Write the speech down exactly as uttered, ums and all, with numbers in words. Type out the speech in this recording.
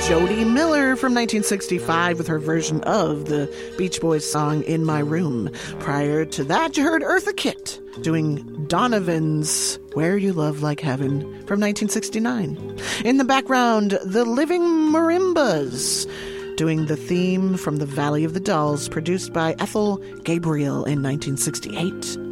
Jody Miller from nineteen sixty-five with her version of the Beach Boys song In My Room. Prior to that, you heard Eartha Kitt doing Donovan's Where You Love Like Heaven from nineteen sixty-nine. In the background, the Living Marimbas doing the theme from The Valley of the Dolls, produced by Ethel Gabriel in nineteen sixty-eight.